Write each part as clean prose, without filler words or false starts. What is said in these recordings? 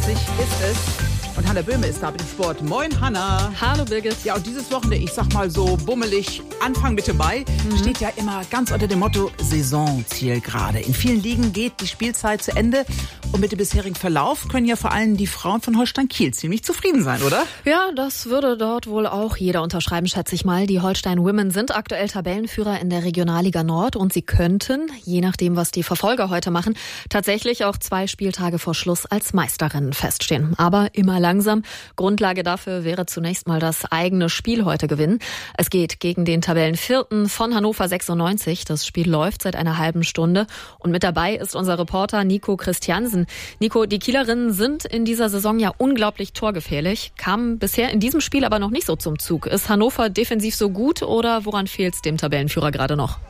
ist es. Und Hanna Böhme ist da mit dem Sport. Moin, Hanna. Hallo, Birgit. Ja, und dieses Wochenende, ich sag mal so bummelig, Anfang Mitte Mai, steht ja immer ganz unter dem Motto Saisonzielgerade. In vielen Ligen geht die Spielzeit zu Ende. Und mit dem bisherigen Verlauf können ja vor allem die Frauen von Holstein Kiel ziemlich zufrieden sein, oder? Ja, das würde dort wohl auch jeder unterschreiben, schätze ich mal. Die Holstein Women sind aktuell Tabellenführer in der Regionalliga Nord und sie könnten, je nachdem, was die Verfolger heute machen, tatsächlich auch 2 Spieltage vor Schluss als Meisterinnen feststehen. Aber immer langsam. Grundlage dafür wäre zunächst mal das eigene Spiel heute gewinnen. Es geht gegen den Tabellenvierten von Hannover 96. Das Spiel läuft seit einer halben Stunde. Und mit dabei ist unser Reporter Nico Christiansen. Nico, die Kielerinnen sind in dieser Saison ja unglaublich torgefährlich, kamen bisher in diesem Spiel aber noch nicht so zum Zug. Ist Hannover defensiv so gut oder woran fehlt es dem Tabellenführer gerade noch?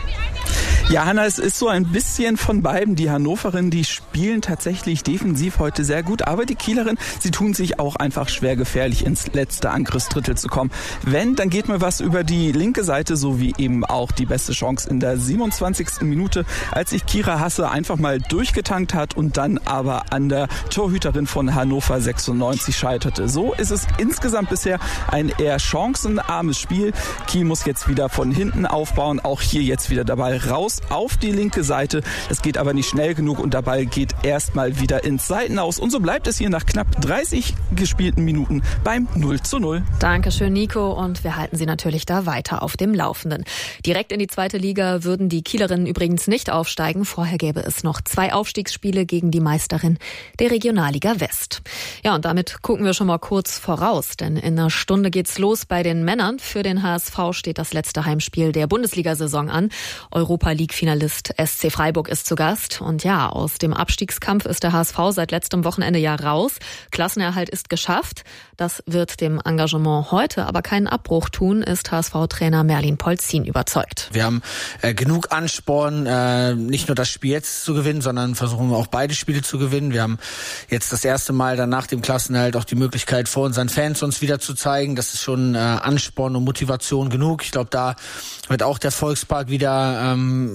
Ja, Hanna, es ist so ein bisschen von beiden. Die Hannoverinnen, die spielen tatsächlich defensiv heute sehr gut, aber die Kielerinnen, sie tun sich auch einfach schwer gefährlich ins letzte Angriffsdrittel zu kommen. Wenn, dann geht mir was über die linke Seite, so wie eben auch die beste Chance in der 27. Minute, als sich Kira Hasse einfach mal durchgetankt hat und dann aber an der Torhüterin von Hannover 96 scheiterte. So ist es insgesamt bisher ein eher chancenarmes Spiel. Kiel muss jetzt wieder von hinten aufbauen, auch hier jetzt wieder der Ball raus auf die linke Seite. Es geht aber nicht schnell genug und der Ball geht erstmal wieder ins Seitenaus. Und so bleibt es hier nach knapp 30 gespielten Minuten beim 0:0. Dankeschön, Nico. Und wir halten Sie natürlich da weiter auf dem Laufenden. Direkt in die 2. Liga würden die Kielerinnen übrigens nicht aufsteigen. Vorher gäbe es noch 2 Aufstiegsspiele gegen die Meisterin der Regionalliga West. Ja, und damit gucken wir schon mal kurz voraus, denn in einer Stunde geht's los bei den Männern. Für den HSV steht das letzte Heimspiel der Bundesliga-Saison an. Europa League-Finalist SC Freiburg ist zu Gast. Und ja, aus dem Abstiegskampf ist der HSV seit letztem Wochenende ja raus. Klassenerhalt ist geschafft. Das wird dem Engagement heute aber keinen Abbruch tun, ist HSV-Trainer Merlin Polzin überzeugt. Wir haben genug Ansporn, nicht nur das Spiel jetzt zu gewinnen, sondern versuchen auch beide Spiele zu gewinnen. Wir haben jetzt das erste Mal dann nach dem Klassenerhalt auch die Möglichkeit, vor unseren Fans uns wieder zu zeigen. Das ist schon Ansporn und Motivation genug. Ich glaube, da wird auch der Volkspark wieder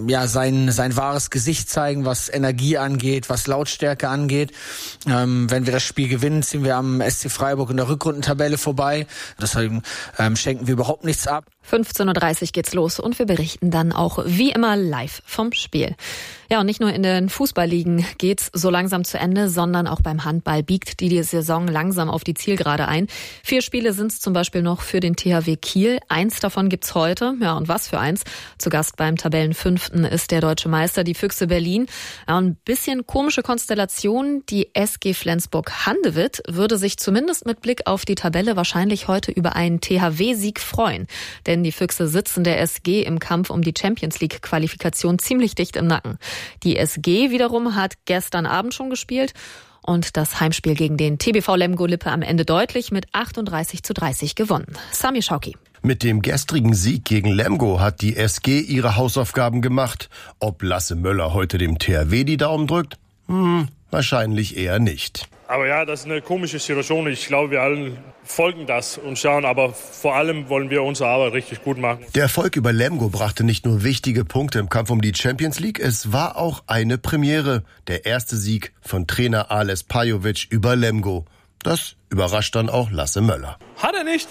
sein wahres Gesicht zeigen, was Energie angeht, was Lautstärke angeht. Wenn wir das Spiel gewinnen, ziehen wir am SC Freiburg in der Rückrundentabelle vorbei. Deswegen schenken wir überhaupt nichts ab. 15:30 Uhr geht's los und wir berichten dann auch wie immer live vom Spiel. Ja, und nicht nur in den Fußballligen geht's so langsam zu Ende, sondern auch beim Handball biegt die Saison langsam auf die Zielgerade ein. 4 Spiele sind's zum Beispiel noch für den THW Kiel. 1 davon gibt's heute. Ja, und was für eins. Zu Gast beim Tabellenfünften ist der deutsche Meister, die Füchse Berlin. Ja, ein bisschen komische Konstellation. Die SG Flensburg-Handewitt würde sich zumindest mit Blick auf die Tabelle wahrscheinlich heute über einen THW-Sieg freuen. Denn die Füchse sitzen der SG im Kampf um die Champions-League-Qualifikation ziemlich dicht im Nacken. Die SG wiederum hat gestern Abend schon gespielt und das Heimspiel gegen den TBV Lemgo-Lippe am Ende deutlich mit 38:30 gewonnen. Sami Schauki. Mit dem gestrigen Sieg gegen Lemgo hat die SG ihre Hausaufgaben gemacht. Ob Lasse Möller heute dem THW die Daumen drückt? Wahrscheinlich eher nicht. Aber ja, das ist eine komische Situation. Ich glaube, wir alle folgen das und schauen, aber vor allem wollen wir unsere Arbeit richtig gut machen. Der Erfolg über Lemgo brachte nicht nur wichtige Punkte im Kampf um die Champions League, es war auch eine Premiere. Der erste Sieg von Trainer Ales Pajovic über Lemgo. Das überrascht dann auch Lasse Möller. Hat er nicht?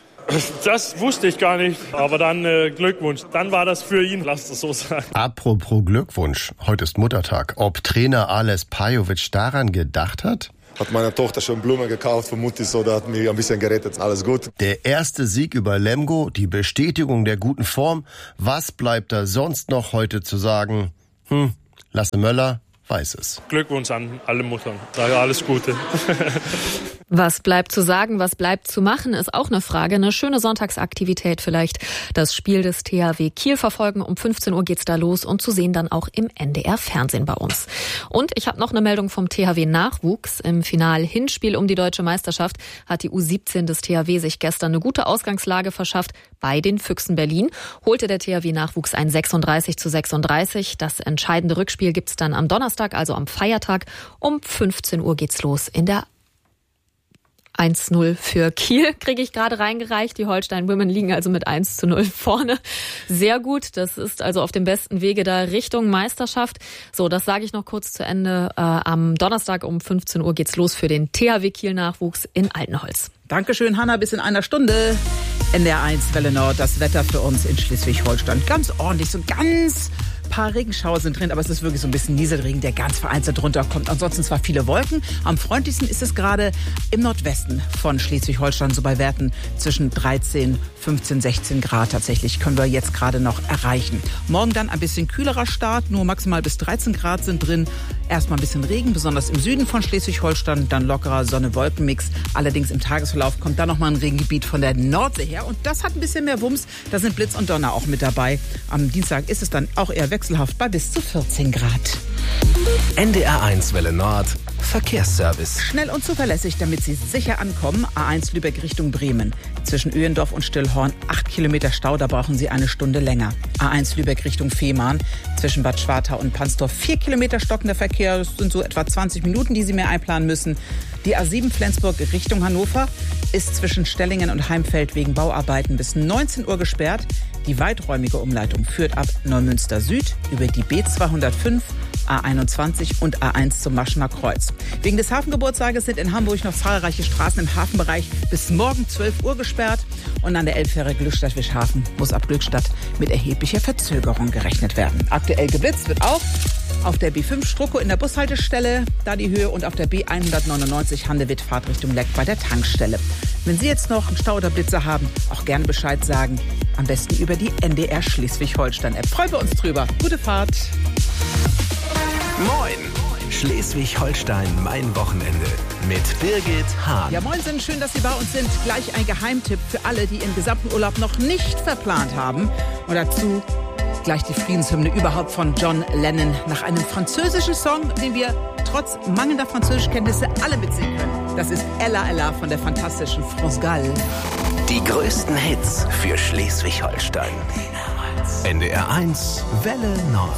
Das wusste ich gar nicht, aber dann Glückwunsch. Dann war das für ihn, lasst es so sagen. Apropos Glückwunsch, heute ist Muttertag. Ob Trainer Ales Pajovic daran gedacht hat? Hat meiner Tochter schon Blumen gekauft von Mutti, so da hat mich ein bisschen gerettet. Alles gut. Der erste Sieg über Lemgo, die Bestätigung der guten Form. Was bleibt da sonst noch heute zu sagen? Lasse Möller weiß es. Glückwunsch an alle Muttern. Sage alles Gute. Was bleibt zu sagen, was bleibt zu machen, ist auch eine Frage. Eine schöne Sonntagsaktivität vielleicht. Das Spiel des THW Kiel verfolgen. Um 15 Uhr geht's da los und zu sehen dann auch im NDR-Fernsehen bei uns. Und ich habe noch eine Meldung vom THW Nachwuchs. Im Final-Hinspiel um die deutsche Meisterschaft hat die U17 des THW sich gestern eine gute Ausgangslage verschafft. Bei den Füchsen Berlin holte der THW Nachwuchs ein 36:36. Das entscheidende Rückspiel gibt's dann am Donnerstag, also am Feiertag. Um 15 Uhr geht's los in der 1-0 für Kiel, kriege ich gerade reingereicht. Die Holstein Women liegen also mit 1-0 vorne. Sehr gut, das ist also auf dem besten Wege da Richtung Meisterschaft. So, das sage ich noch kurz zu Ende. Am Donnerstag um 15 Uhr geht's los für den THW Kiel-Nachwuchs in Altenholz. Dankeschön, Hanna, bis in einer Stunde. NDR 1 Welle Nord, das Wetter für uns in Schleswig-Holstein. Ganz ordentlich, so ganz paar Regenschauer sind drin, aber es ist wirklich so ein bisschen Nieselregen, der ganz vereinzelt runterkommt. Ansonsten zwar viele Wolken. Am freundlichsten ist es gerade im Nordwesten von Schleswig-Holstein, so bei Werten zwischen 13, 15, 16 Grad tatsächlich können wir jetzt gerade noch erreichen. Morgen dann ein bisschen kühlerer Start, nur maximal bis 13 Grad sind drin. Erstmal ein bisschen Regen, besonders im Süden von Schleswig-Holstein, dann lockerer Sonne-Wolken-Mix. Allerdings im Tagesverlauf kommt dann nochmal ein Regengebiet von der Nordsee her und das hat ein bisschen mehr Wumms. Da sind Blitz und Donner auch mit dabei. Am Dienstag ist es dann auch eher wechselhaft bei bis zu 14 Grad. NDR 1 Welle Nord Verkehrsservice. Schnell und zuverlässig, damit Sie sicher ankommen. A1 Lübeck Richtung Bremen. Zwischen Öhendorf und Stillhorn 8 Kilometer Stau, da brauchen Sie eine Stunde länger. A1 Lübeck Richtung Fehmarn. Zwischen Bad Schwartau und Pansdorf 4 Kilometer stockender Verkehr. Das sind so etwa 20 Minuten, die Sie mehr einplanen müssen. Die A7 Flensburg Richtung Hannover ist zwischen Stellingen und Heimfeld wegen Bauarbeiten bis 19 Uhr gesperrt. Die weiträumige Umleitung führt ab Neumünster Süd über die B205, A21 und A1 zum Maschener Kreuz. Wegen des Hafengeburtstages sind in Hamburg noch zahlreiche Straßen im Hafenbereich bis morgen 12 Uhr gesperrt. Und an der Elbfähre Glückstadt-Wischhafen muss ab Glückstadt mit erheblicher Verzögerung gerechnet werden. Aktuell geblitzt wird auch auf der B5 Struckow in der Bushaltestelle, da die Höhe, und auf der B199 Handewitt Fahrtrichtung Leck bei der Tankstelle. Wenn Sie jetzt noch einen Stau oder Blitzer haben, auch gerne Bescheid sagen. Am besten über die NDR Schleswig-Holstein-App. Freuen wir uns drüber. Gute Fahrt. Moin! Schleswig-Holstein, mein Wochenende mit Birgit Hahn. Ja, moin, sind schön, dass Sie bei uns sind. Gleich ein Geheimtipp für alle, die ihren gesamten Urlaub noch nicht verplant haben. Und dazu gleich die Friedenshymne überhaupt von John Lennon nach einem französischen Song, den wir trotz mangelnder Französischkenntnisse alle mitsingen können. Das ist Ella Ella von der fantastischen France Gall. Die größten Hits für Schleswig-Holstein. NDR 1 Welle Nord.